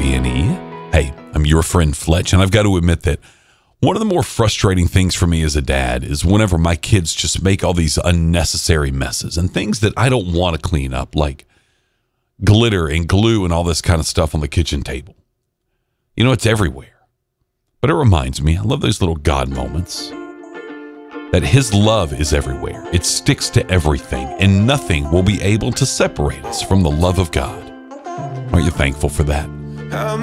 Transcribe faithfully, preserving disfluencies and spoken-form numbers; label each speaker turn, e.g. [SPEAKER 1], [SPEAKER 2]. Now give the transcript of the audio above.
[SPEAKER 1] A and E. Hey, I'm your friend Fletch, and I've got to admit that one of the more frustrating things for me as a dad is whenever my kids just make all these unnecessary messes and things that I don't want to clean up, like glitter and glue and all this kind of stuff on the kitchen table. You know, it's everywhere. But it reminds me, I love those little God moments, that his love is everywhere. It sticks to everything, and nothing will be able to separate us from the love of God. Aren't you thankful for that?